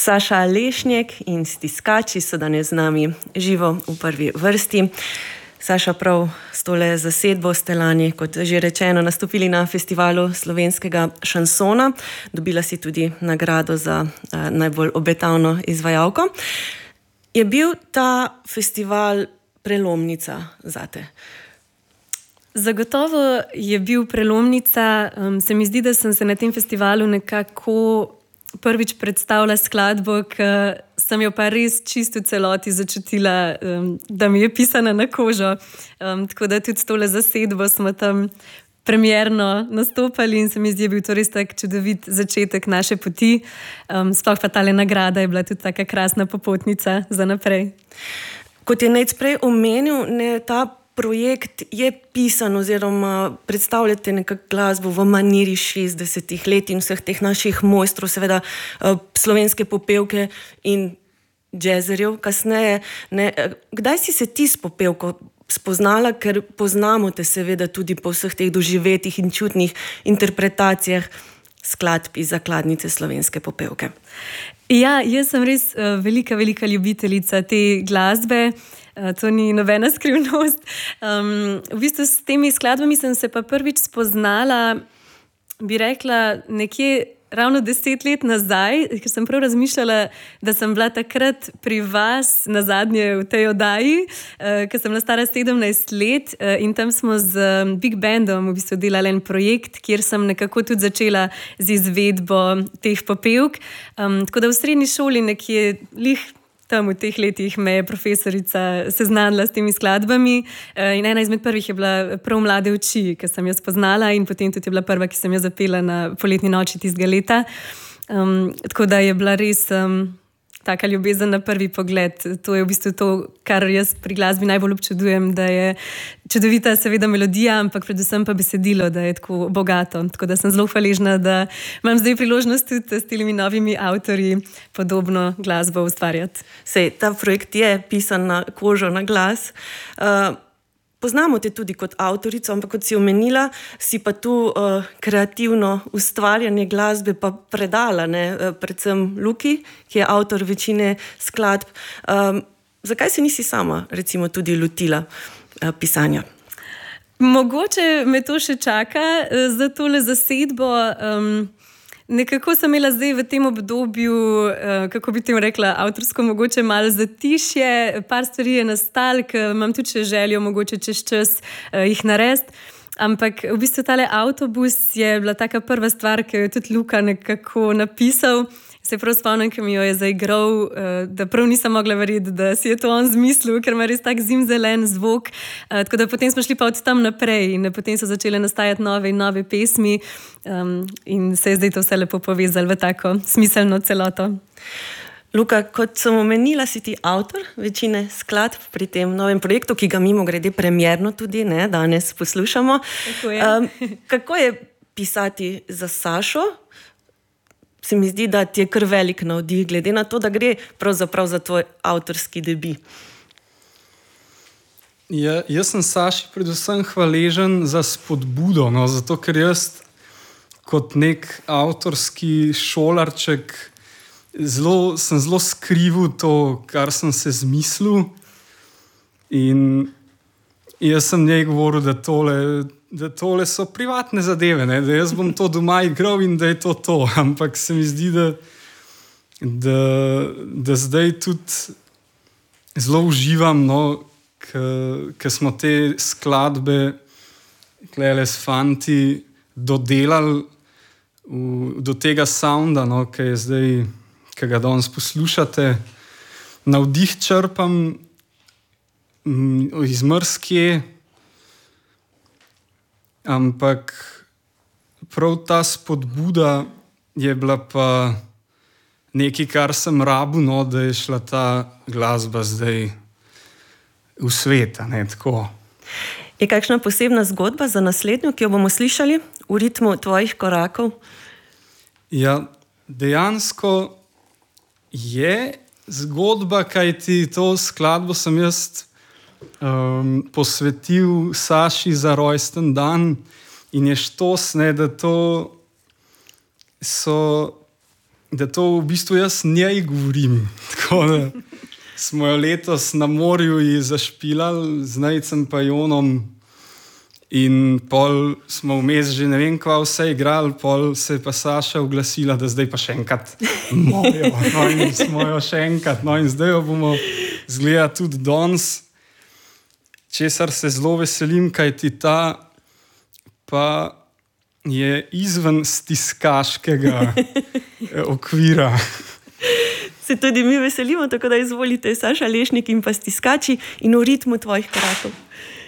Saša Lešnjak in Stiskači so danes z nami živo v prvi vrsti. Saša, prav s tole zasedbo ste lani, kot že rečeno, nastopili na festivalu slovenskega šansona. Dobila si tudi nagrado za najbolj obetavno izvajalko. Je bil ta festival prelomnica zate? Zagotovo je bil prelomnica. Se mi zdi, da sem se na tem festivalu nekako prvič predstavila skladbo, ki sem jo pa res čisto v celoti začutila, da mi je pisana na kožo. Tako da tudi s tole zasedbo smo tam premierno nastopali in se mi zdi, je bil to res tak čudovit začetek naše poti. Sploh pa tale nagrada je bila tudi taka krasna popotnica za naprej. Kot je Nejc prej omenil, ta projekt je pisan oziroma predstavljate nekako glasbo v maniri 60-ih let in vseh teh naših mojstrov, seveda slovenske popevke in džezerjev kasneje. Kdaj si se ti s popevko spoznala, ker poznamo te seveda tudi po vseh teh doživetih in čutnih interpretacijah skladb iz zakladnice slovenske popevke? Ja, jaz sem res velika ljubiteljica te glasbe. To ni nobena skrivnost. V bistvu s temi skladbami sem se pa prvič spoznala, bi rekla, nekje ravno 10 let nazaj, ker sem prav razmišljala, da sem bila takrat pri vas nazadnje v tej oddaji, ker sem bila stara 17 let in tam smo z Big Bandom v bistvu delali en projekt, kjer sem nekako tudi začela z izvedbo teh popevk. Tako da v srednji šoli nekje tam v teh letih me je profesorica seznanila s temi skladbami in ena izmed prvih je bila prav Mlade oči, ki sem jo spoznala in potem tudi je bila prva, ki sem jo zapela na poletni noči tistega leta. Tako da je bila res taka ljubezen na prvi pogled. To je v bistvu to, kar jaz pri glasbi najbolj občudujem, da je čudovita seveda melodija, ampak predvsem pa besedilo, da je tako bogato. Tako da sem zelo hvaležna, da imam zdaj priložnost tudi s temi novimi avtorji podobno glasbo ustvarjati. Sej, ta projekt je pisan na kožo, na glas. Poznamo te tudi kot avtorico, ampak kot si omenila, si pa tu kreativno ustvarjanje glasbe pa predala, predvsem Luki, ki je avtor večine skladb. Zakaj se nisi sama recimo tudi lotila pisanja? Mogoče me to še čaka za tole zasedbo. Nekako sem imela zdaj v tem obdobju, kako bi tem rekla, avtorsko mogoče malo zatišje, par stvari je nastalo, ker imam tudi še željo mogoče čez čas jih narediti. Ampak v bistvu tale avtobus je bila taka prva stvar, ki jo je tudi Luka nekako napisal. Se prav spomnim, ki mi jo je zaigral, da prav nisem mogla verjeti, da si je to on zmislil, ker ima res tak zimzelen zvok. Tako da potem smo šli pa od tam naprej in potem so začele nastajati nove pesmi in se je zdaj to vse lepo povezalo v tako smiselno celoto. Luka, kot sem omenila, si ti avtor večine skladb pri tem novem projektu, ki ga mimogrede premierno tudi danes poslušamo. Tako je. Kako je pisati za Sašo? Se mi zdi, da ti je kar velik navdih, glede na to, da gre pravzaprav za tvoj avtorski debi. Ja, jaz sem Saši predvsem hvaležen za spodbudo, zato ker jaz kot nek avtorski šolarček sem zelo skrival to, kar sem se zmislil. In jaz sem njej govoril, da tole so privatne zadeve, da jaz bom to doma igral in da je to. Ampak se mi zdi, da zdaj tudi zelo uživam, ker smo te skladbe klele s fanti dodelali do tega sounda, ki je zdaj, ki ga danes poslušate. Navdih črpam iz marsikje, ampak prav ta spodbuda je bila pa nekaj, kar sem rabil, da je šla ta glasba zdaj v svet, tako. Je kakšna posebna zgodba za naslednjo, ki jo bomo slišali v ritmu tvojih korakov? Ja, dejansko je zgodba, kajti to skladbo sem jaz posvetil Saši za rojsten dan in je štos, da to so da to v bistvu jaz njej govorim. Tako da smo jo letos na morju zašpilali z Nejcem pa Jonom in pol smo vmes že ne vem kva vse igrali, pol se je pa Saša oglasila, da zdaj pa še enkrat mojo. No in smo jo še enkrat. No in zdaj jo bomo zgleda tudi danes, česar se zelo veselim, kaj ti ta pa je izven stiskaškega okvira. Se tudi mi veselimo, tako da izvolite, Saša Lešnik in pa Stiskači in v ritmu tvojih korakov.